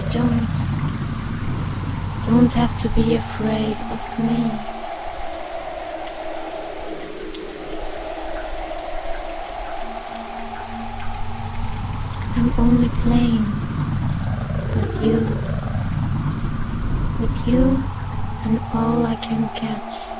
don't have to be afraid of me. I'm only playing with you and all I can catch.